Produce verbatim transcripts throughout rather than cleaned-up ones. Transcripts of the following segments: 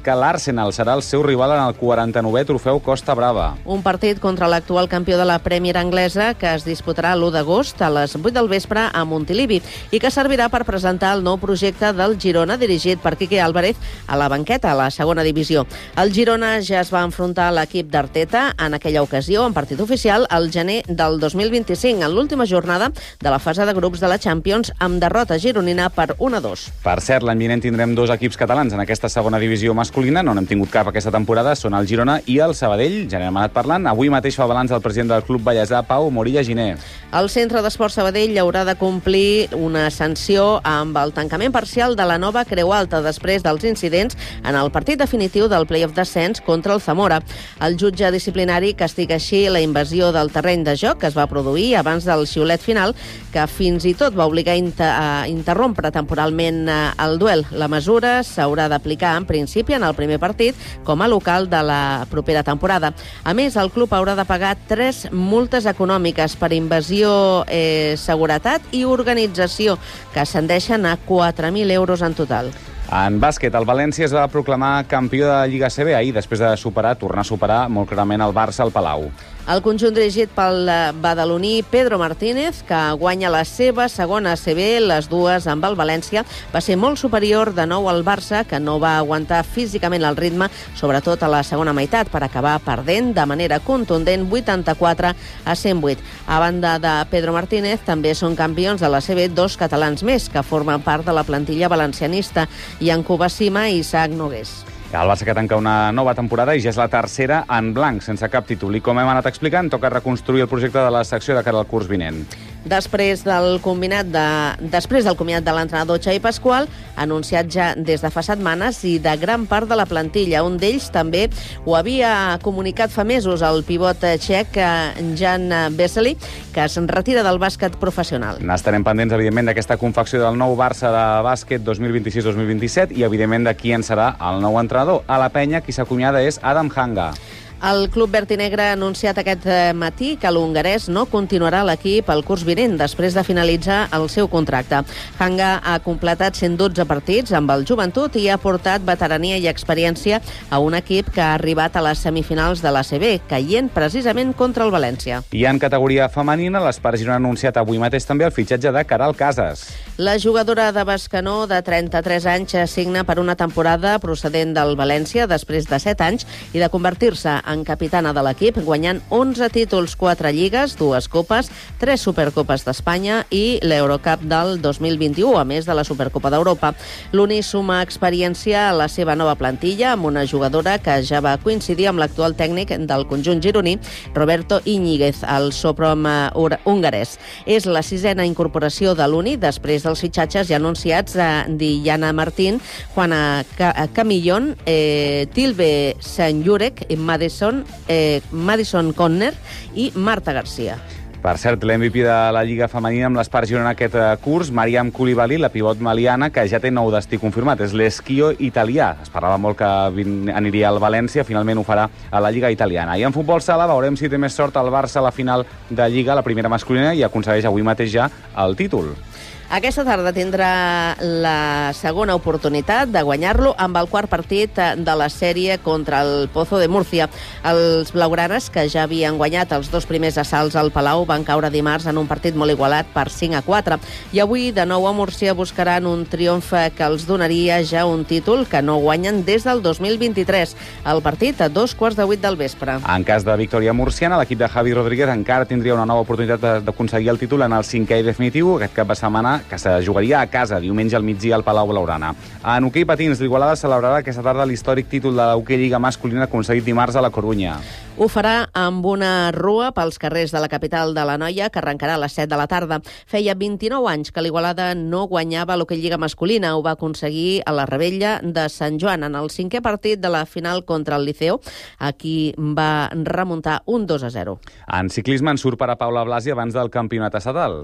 que l'Arsenal serà el seu rival en el quaranta-novè trofeu Costa Brava. Un partit contra l'actual campió de la Premier anglesa que es disputarà l'u d'agost a les vuit del vespre a Montilivi i que servirà per presentar el nou projecte del Girona dirigit per Quique Álvarez a la banqueta, a la segona divisió. El Girona ja es va enfrontar a l'equip d'Arteta en aquella ocasió en partit oficial al gener del dos mil vint-i-cinc, en l'última jornada de la fase de grups de la Champions, amb derrota gironina per un a dos. Per cert, l'any vinent tindrem dos equips catalans en aquesta segona divisió masculina, no n'hem tingut cap aquesta temporada, són el Girona i el Sabadell. Ja n'hem anat parlant. Avui mateix fa balanç el president del club ballesà, Pau Morilla Giner. El Centre d'Esport Sabadell haurà de complir una sanció amb el tancament parcial de la nova Creu Alta després dels incidents en el partit definitiu del play-off d'ascens contra el Zamora. El jutge disciplinari castiga així la invasió del terreny de joc que es va produir abans del xiulet final, que fins i tot va obligar a, inter a interrompre temporalment el duel. La mesura s'haurà d'aplicar en principi en el primer partit com a local de la propera temporada. A més, el club haurà de pagar tres multes econòmiques per invasió, eh, seguretat i organització, que ascendeixen a quatre mil euros en total. En bàsquet, el València es va proclamar campió de la Lliga A C B ahir, després de superar, tornar a superar molt clarament el Barça al Palau. El conjunt dirigit pel badaloní Pedro Martínez, que guanya la seva segona A C B, les dues amb el València, va ser molt superior de nou al Barça, que no va aguantar físicament el ritme, sobretot a la segona meitat, per acabar perdent de manera contundent vuitanta-quatre a cent vuit. A banda de Pedro Martínez, també són campions de l'A C B dos catalans més, que formen part de la plantilla valencianista, Yankuba Sima i Isaac Nogués. El Barça que tanca una nova temporada i ja és la tercera en blanc, sense cap títol. I com hem anat explicant, toca reconstruir el projecte de la secció de cara al curs vinent. Després del combinat de, després del comiat de l'entrenador Xavi Pasqual, anunciat ja des de fa setmanes i de gran part de la plantilla. Un d'ells també ho havia comunicat fa mesos el pivot txec Jan Vesely, que es retira del bàsquet professional. N'estarem pendents, evidentment, d'aquesta confecció del nou Barça de bàsquet dos mil vint-i-sis dos mil vint-i-set i, evidentment, de qui en serà el nou entrenador. A la penya, qui s'acomiada és Adam Hanga. El club vertinegre ha anunciat aquest matí que l'hongarès no continuarà a l'equip el curs vinent, després de finalitzar el seu contracte. Hanga ha completat cent dotze partits amb el Joventut i ha portat veterania i experiència a un equip que ha arribat a les semifinals de l'A C B, caient precisament contra el València. I en categoria femenina, l'Espart Girona ha anunciat avui mateix també el fitxatge de Caral Casas. La jugadora de Bescanó, de trenta-tres anys, signa per una temporada procedent del València després de set anys i de convertir-se en capitana de l'equip, guanyant onze títols, quatre lligues, dues copes, tres supercopes d'Espanya i l'Eurocup del dos mil vint-i-u, a més de la Supercopa d'Europa. L'Uni suma experiència a la seva nova plantilla amb una jugadora que ja va coincidir amb l'actual tècnic del conjunt gironí, Roberto Iñiguez, el Sopron hongarès. És la sisena incorporació de l'Uni després dels fitxatges ja anunciats de Diana Martín, Juana Camillón, eh, Tilbe Sant-Llurec, Madison Eh, Madison Conner i Marta Garcia. Per cert, l'M V P de la Lliga Femenina amb l'Espart Girona aquest curs, Mariam Koulibaly, la pivot maliana, que ja té nou destí confirmat. És l'esquio italià. Es parlava molt que aniria al València, finalment ho farà a la Lliga italiana. I en futbol sala veurem si té més sort el Barça a la final de Lliga, la primera masculina, i aconsegueix avui mateix ja el títol. Aquesta tarda tindrà la segona oportunitat de guanyar-lo amb el quart partit de la sèrie contra el Pozo de Múrcia. Els blaugranes, que ja havien guanyat els dos primers assalts al Palau, van caure dimarts en un partit molt igualat per cinc a quatre. I avui, de nou a Múrcia, buscaran un triomf que els donaria ja un títol que no guanyen des del dos mil vint-i-tres. El partit a dos quarts de vuit del vespre. En cas de victòria murciana, l'equip de Javi Rodríguez encara tindria una nova oportunitat d'aconseguir el títol en el cinquè i definitiu aquest cap de setmana, que se jugaria a casa diumenge al migdia al Palau Blaugrana. En hoquei patins, l'Igualada celebrarà aquesta tarda l'històric títol de l'hoquei Lliga masculina aconseguit dimarts a la Corunya. Ho farà amb una rua pels carrers de la capital de l'Anoia, que arrencarà a les set de la tarda. Feia vint-i-nou anys que l'Igualada no guanyava l'hoquei Lliga masculina. Ho va aconseguir a la Rebella de Sant Joan en el cinquè partit de la final contra el Liceo. Aquí va remuntar un dos a zero. En ciclisme en surt per a Paula Blasi abans del campionat estatal.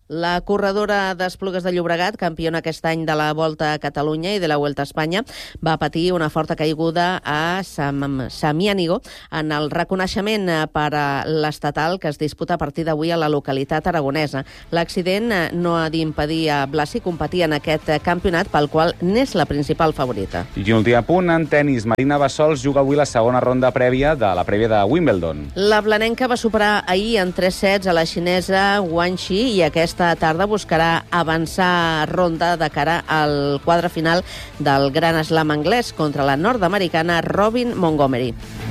La corredora d'Esplugues de Llobregat, campiona aquest any de la Volta a Catalunya i de la Vuelta a Espanya, va patir una forta caiguda a Sam Samiánigo en el reconeixement per a l'estatal que es disputa a partir d'avui a la localitat aragonesa. L'accident no ha d'impedir a Blasi competir en aquest campionat, pel qual n'és la principal favorita. I un últim apunt, en tenis, Marina Bassols juga avui la segona ronda prèvia de la prèvia de Wimbledon. La blanenca va superar ahir en tres sets a la xinesa Wang Xi i aquesta Aquesta tarda buscarà avançar ronda de cara al quadre final del Gran Slam anglès contra la nord-americana Robin Montgomery.